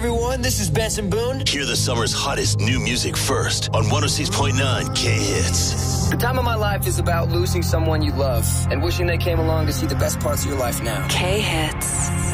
everyone. This is Benson Boone. Hear the summer's hottest new music first on 106.9 K-Hits. The time of my life is about losing someone you love and wishing they came along to see the best parts of your life now. K-Hits.